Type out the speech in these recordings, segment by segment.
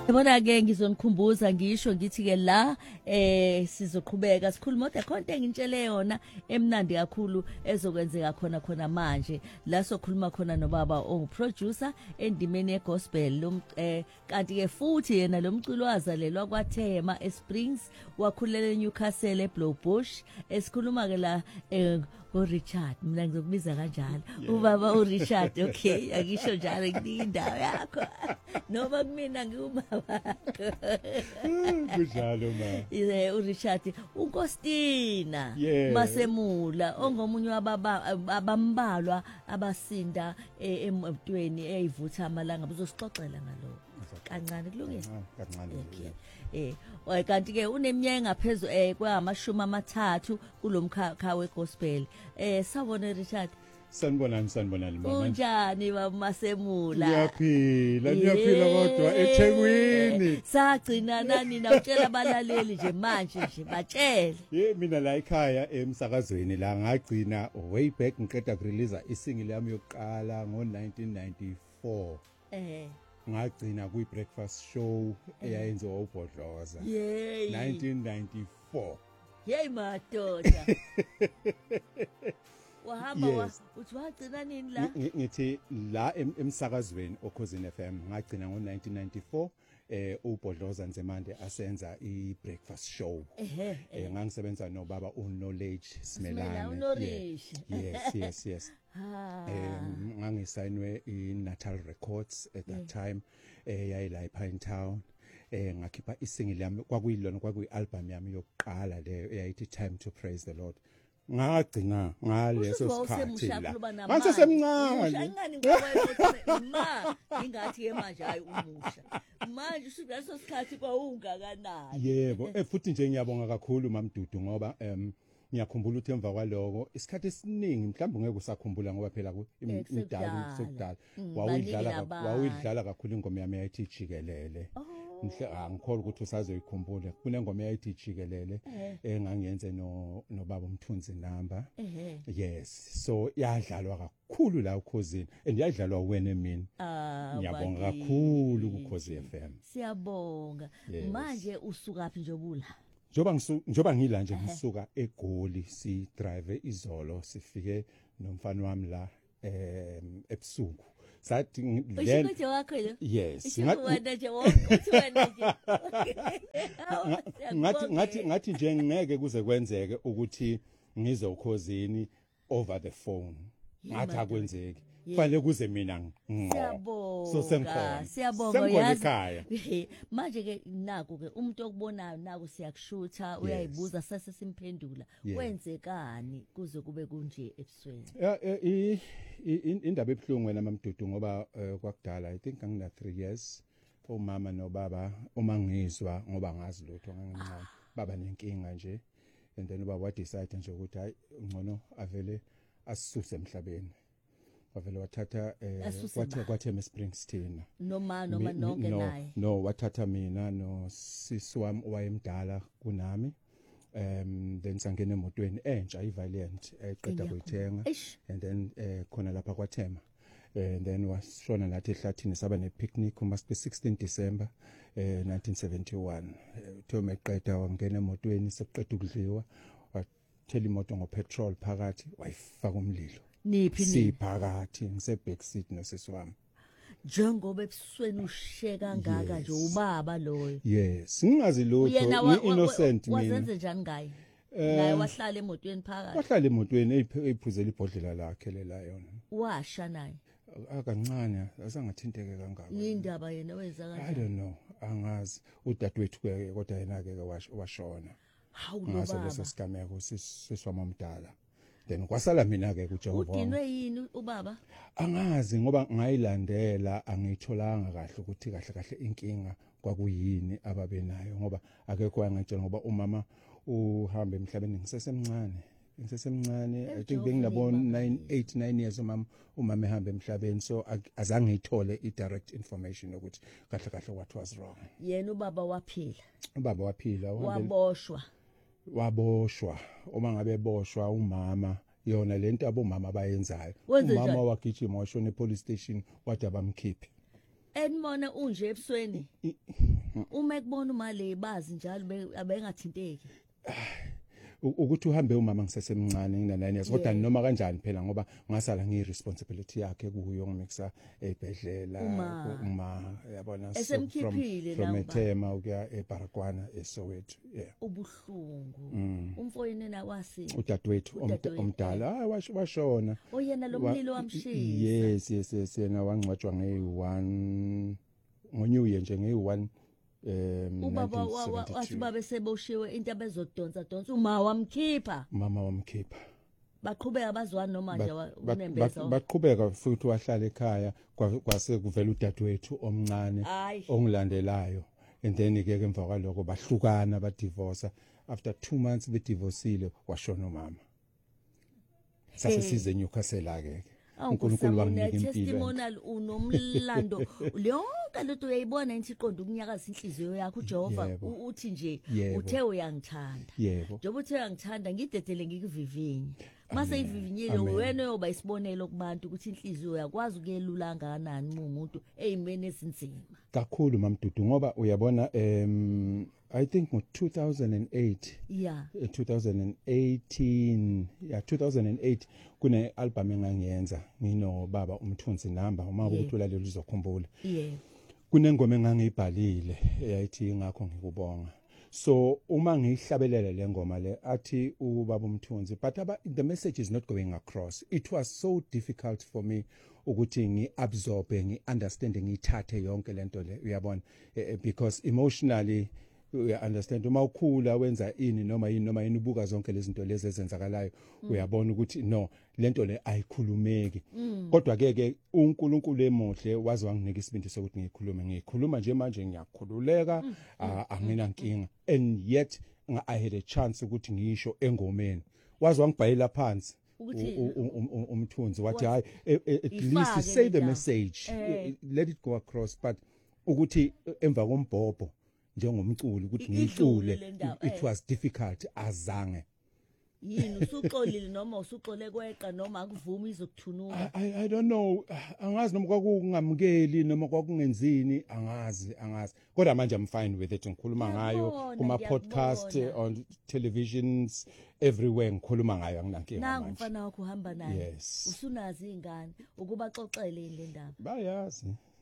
Yabona ke ngizonikhumbuza ngisho ngithi ke la sizoqhubeka sikhuluma kodwa khona into engintshele yona emnandi kakhulu ezokwenzeka khona manje la sokhuluma khona nobaba onguproducer endimeni yegospel kanti ke futhi yena lo mculo wazalelwa kwaThema eSprings wakhulela eNewcastle eBlowbush esikhuluma ke la uRichard mina ngizokubiza kanjalo ubaba uRichard okay akisho njalo ngidindawo yakho noma kumina ngiyubaba kunjalo ma uRichard uNkostina Masemula ongomunye abambalwa abasinda emntweni eyivutha amalanga uzosixoxela ngaloko kancane kulungile kancane kanti ke uneminyaka engaphezulu kwamashumi amathathu kulomkhakha wegospel sawubona Richard sanibonani mama unjani baba Masemula niyaphila kodwa eThekwini sagcina nani nawutshela abalaleli nje manje batshele mina la ekhaya emsakazweni la ngagcina way back ngiqeda kurelease isingle yami yokuqala ngo1994 ngagcina kwi-breakfast show eyayenziwa uBhodloza 1994 hey madoda wahamba uthi wagcina nini la ngithi la emsakazweni okhosini FM ngagcina ngo1994 uBhodloza Nzemande asenza i-breakfast show ngangisebenza nobaba uKnowledge Simelane yes ngangisayinwe iNatal Records at that time yayila ePine Town ngakhipha isingle yami kwakuyi-album yami yokuqala leyo eyayithi Time to Praise the Lord ngagcina ngaleso sikhathi la ngasesemncane ingathi ke manje hayi umusha manje usuleso sikhathi kwawungakanani yebo futhi nje ngiyabonga kakhulu mamdudu ngoba ngiyakhumbula ukuthi emva kwaloko isikhathi esiningi mhlawumbe ngeke usakhumbula ngoba phela imidalo sokudala wawuyidlala kakhulu ingoma yami yayithi jikelele ngikholwa ukuthi usazoyikhumbula kunengoma yayithi jikelele engangiyenze nobaba uMthunzi Namba yes so yadlalwa kakhulu la ukhosini and yadlalwa wena mina ngiyabonga kakhulu kuKhosi FM siyabonga manje usuka phi njobula njoba ngila nje ngisuka eGoli si drive izolo sifike nomfana wami la ebusuku sathi nje wakho lo yes ngathi nje ngeke kuze kwenzeke ukuthi ngize ukhosini over the phone ngathi akwenzeki fanele kuze mina siyabonga yazi manje ke naku ke umuntu okubonayo naku siyakushutha uyayibuza sase simphendula kwenzekani kuze kube kunje ebusweni indaba ebhlungu wena mamdudu ngoba kwakudala I think ngina 3 years umama nobaba uma ngizwa ngoba ngazi lutho ngangincane baba nenkinga nje and then ubaba decide nje ukuthi hayi ngcono avele asisuse emhlabeni wavele wathatha kwaThema Springsteen noma nonke naye wathatha mina no sisi wami owayemdala kunami then sangena emotweni entsha iValiant eqeda kuyithenga and then khona lapha kwaThema and then washona lathi ehlathini saba nepicnic must be 16 December 1971 Thoma eqeda wangena emotweni seqeda ukudliwa wathela imoto ngopetrol phakathi wayifaka umlilo siphakathi ngise back seat nosisi wami njengoba ebusweni ushe kangaka nje ubaba loyo yes ngingazi lutho innocent mina wazenze njani ngaye naye wahlala emotweni phakathi wahlala emotweni eyiphuzela ibhodlela lakhe lela yona washa naye akancane asangathinteke kangaka indaba yena wenza kanjani I don't know angazi udadewethu ke kodwa yena ke washona hawu leso sigameko siswama mdala then kwasala mina ke kuJehova udinwe yini ubaba angazi ngoba ngayilandela angitholanga kahle ukuthi kahle inkinga kwakuyini ababenayo ngoba akekho angitshela ngoba umama uhamba emhlabeni ngisesemncane I think benginabo 9 years umama ehamba emhlabeni so azange ngithole idirect information ukuthi kahle what was wrong yena ubaba waphila waboshwa uma ngabe boshwa umama yona lento abomama bayenzayo umama wagijima washona epolice station wathi abamkhiphi enmona unje ebusweni uma ekubona umali bazi njalo abengathinteki ukuthi uhambe umama ngisesemncane ngina9 years kodwa noma kanjani phela ngoba ngasala ngiresponsibility yakhe kuyo ngimikisa ebhedlela uma yabona from Ethema ukuya eBarakwana eSoweto ubuhlungu umfoyini nakwasi udadewethu omdala washona oyena lo mlilo wamshisa yes yena wangcwatshwa nge1 ngoNew Year nje nge1 ubaba wathi babe seboshiwe into abezodonsa mama wamkhipha baqhubeka bazwana noma nje unembeza baqhubeka futhi wahlala ekhaya kwase kuvela udadewethu omncane ongilandelayo and then ke emva kwaloko bahlukana ba divorce after 2 months be divorceile washona umama sase size Newcastle ke uNkulunkulu wanginika impilo testimonial unomlando lonke lento uyayibona enthi iqonda ukunyakaza inhliziyo yakho uJehova uthi nje uthe uyangithanda njengoba uthe uyangithanda ngidedele ngikuvivinye mase ivivinyile wena uyoba isibonelo kubantu ukuthi inhliziyo yakwazi ukuyelula kangakanani umuntu ezimene ezinzima kakhulu mamdudu ngoba uyabona I think ngo 2008 2008 kune album engangiyenza ngino baba umthunzi namba uma ukuthi ulalela uzokhumbula kunengoma engangiyibhalile eyayithi ngakho ngikubonga so uma ngihlabelela le ngoma le athi ubaba umthunzi but the message is not going across. It was so difficult for me ukuthi ngiabsorbe ngiunderstand ngithathe yonke lento le uyabona because emotionally you understand uma ukhula wenza ini noma yini ubuka zonke lezi zinto lezi ezenzakalayo uyabona ukuthi no lento le ayikhulumeki kodwa ke uNkulunkulu emuhle wazi wanginika isibindi sokuthi ngikhuluma nje manje ngiyakhululeka angina nkinga and yet I had a chance ukuthi ngisho engomeni wazi wangibhayela phansi umthunzi wathi hayi at least say the message let it go across but ukuthi emva kombhobho njengomculi ukuthi ngicule it was difficult azange yini usuxolile noma usuxole kweqa noma akuvuma izokuthunuma I don't know angazi noma kwakungamukeli noma kwakungenzini angazi kodwa manje I'm fine with it ngikhuluma ngayo kuma podcast on televisions everywhere ngikhuluma ngayo anginankinga manje nangu mfana wakho uhamba naye usunazi ingane ukubaxoxele le ndaba bayazi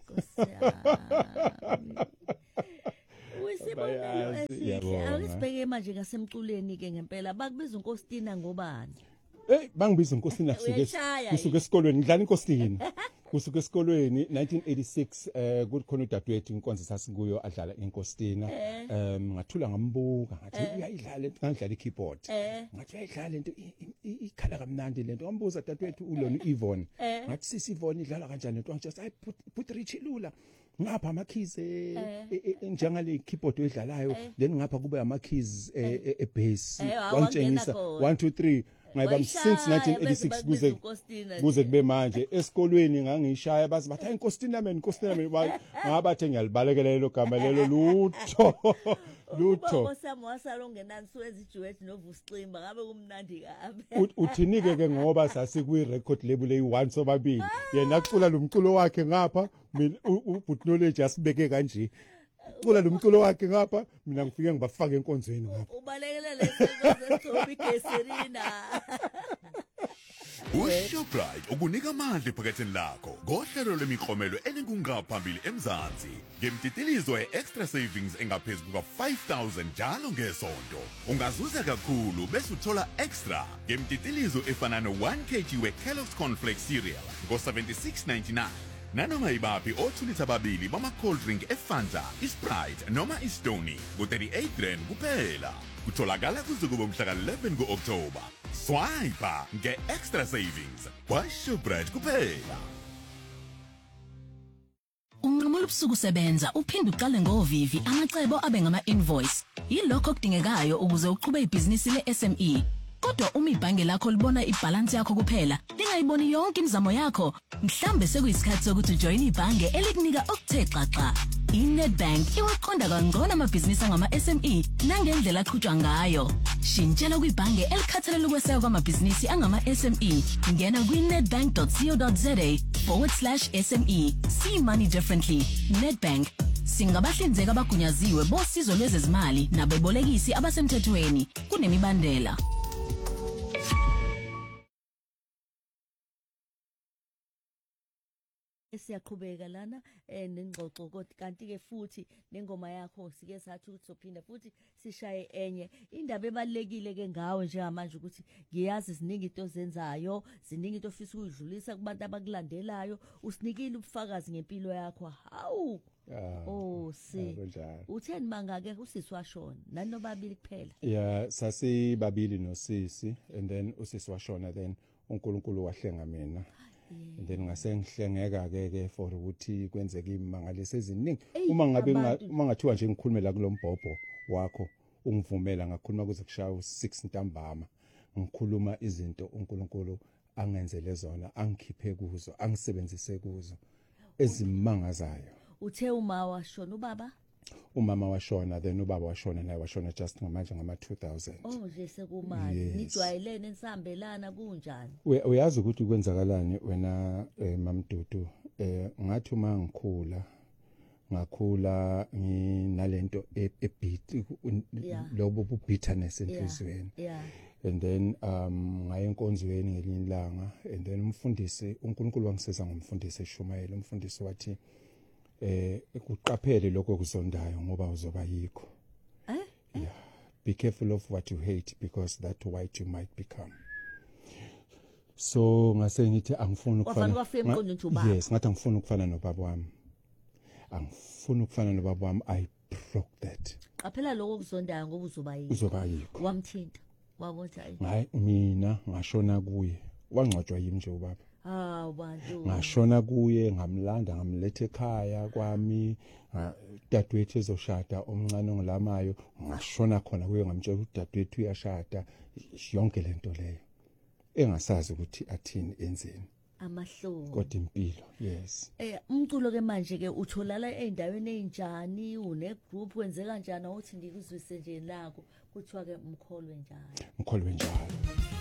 Uyisibonelo esihle awusibheke manje ngasemculeni ke ngempela bakubiza uNkostina ngobani bangibiza uNkostina kusuka esikolweni ngidlala inkostina kusuka esikolweni 1986 kukhona udadewethu inkonzo sasikuyo adlala inkostina ngathula ngambuka ngathi uyayidlala ngidlala ikeyboard ngathi uyayidlala lento ikhala kamnandi lento ngambuza dadewethu uLoni Yvonne ngathi sisi Yvonne idlala kanjani lento just I put Richie Lula ngapha ama keys njengale keyboard oyidlalayo then ngapha kube ama keys ebass wangitshengisa 1 2 3 ngayiba since 1986 kuze kube manje esikolweni ngangishaya bathi hayi inkostina man ngabathe ngiyalibalekela lelo gama lelo lutho Bosamo wasalongenani suwezi duet noVusicimba ngabe kumnandi kabe uthinike ke ngoba sasikwi record label eyi1 sobabili yena acula lo mculo wakhe ngapha mina ubut knowledge asibeke kanje cula lo mculo wakhe ngapha mina ngifike ngibafaka enkonzweni ngapha ubalekele lesenzo zeTobi Geserina uShoprite ukunika amandla ephaketheni lakho ngohlelo lemiklomelo eningungaphambili eMzansi ngemtitilizo eExtra Savings engaphezulu kuka5000 njalo ngesonto ungazuza kakhulu bese uthola extra ngemtitilizo efana no1 kg weKellogg's Cornflakes cereal ngo76.99 nanoma ibaphi othulitha babili bama cold drink eFanta, iSprite noma iStony ngo38 kuphela kutholakala kuze kube umhla ka11 kuOctober swipe ngeExtra Savings kwaShoprite kuphela Unqamula ubusuku sebenza uphinde uqale ngovivi amacebo abe ngama invoice yilokho okudingekayo ukuze uqhube ibhizinisi leSME kodwa uma ibhange lakho libona ibalance yakho kuphela lingayiboni yonke imizamo yakho mhlambe sekuyisikhathi sokuthi ujoin ibhange elikunika okuthe xaxa iNetbank iwaqonda kangcono amabhizinisi angama SME nangendlela aqhutshwa ngayo shintshela kwibhange elikhathalela ukweseka kwamabhizinisi angama SME ngena kwinetbank.co.za/SME see money differently Netbank Singabahlinzeka abagunyaziwe bosizo lwezezimali nabebolekisi abasemthethweni kunemibandela. Siyaqhubeka lana nengxoxo kanti ke futhi nengoma yakho sike sathi ukuthi sophinda futhi sishaye enye indaba ebalekile ke ngawe njengamanje ukuthi ngiyazi ziningi into zenzayo ziningi into ofisa ukudlulisa kubantu abakulandelayo usinikile ubufakazi ngempilo yakho hawu utheni mangake usisi washona nani nobabili kuphela yeah sasibabili nosisi and then usisi washona then uNkulunkulu wahlenga mina. And then ngasengihlengeka ke for ukuthi kwenzeke imangalese eziningi uma ngathiwa nje ngikhulumela kulombhobho wakho ungivumela ngakhuluma kuze kushaya u6 ntambama ngikhuluma izinto uNkulunkulu angenzele zona angikhiphe kuzo angisebenzise kuzo ezimangazayo. Uthe uma washona ubaba umama washona then ubaba washona naye washona just ngamanje ngama 2000 nje sekumanje nijwayelene nisambelana kunjani uyazi ukuthi kwenzakalani wena mamdudu ngathi uma ngakhula nginalento ebit lobo bitterness enhlizweni and then ngaye enkonzweni ngelinye ilanga and then umfundisi uNkulunkulu wangisiza ngomfundisi eShumayela umfundisi wathi ukuqaphele lokho kuzondayo ngoba uzoba yikho yeah be careful of what you hate because that's what you might become. So ngase ngithi angifuni ukufana yes ngathi angifuni ukufana nobaba wami angifuni ukufana nobaba wami I broke that. Qaphela lokho kuzondayo ngoba uzoba yikho wamthinta wabotha hayi mina ngashona kuye wangcwatshwa yimi nje ubaba bantu ngashona kuye ngamlanda ngamlethe ekhaya kwami dadwethu ezoshada omncane ongilamayo ngashona khona kuye ngamtshela ukuthi dadwethu uyashada yonke lento leyo engasazi ukuthi athini enzeni amahloni kodwa impilo yes umculo ke manje ke utholala eindaweni ezinjani une group wenzeka kanjani uthi ngikuzwise nje lako kuthiwa ke mkholwe njalo